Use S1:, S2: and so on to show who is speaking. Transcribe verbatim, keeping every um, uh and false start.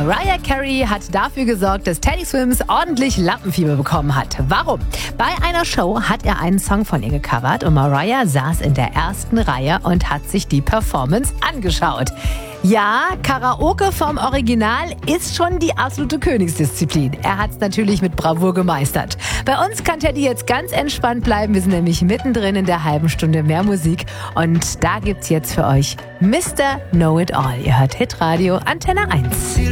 S1: Mariah Carey hat dafür gesorgt, dass Teddy Swims ordentlich Lampenfieber bekommen hat. Warum? Bei einer Show hat er einen Song von ihr gecovert und Mariah saß in der ersten Reihe und hat sich die Performance angeschaut. Ja, Karaoke vom Original ist schon die absolute Königsdisziplin. Er hat es natürlich mit Bravour gemeistert. Bei uns kann Teddy jetzt ganz entspannt bleiben. Wir sind nämlich mittendrin in der halben Stunde mehr Musik. Und da gibt's jetzt für euch Mister Know It All. Ihr hört Hitradio Antenne eins.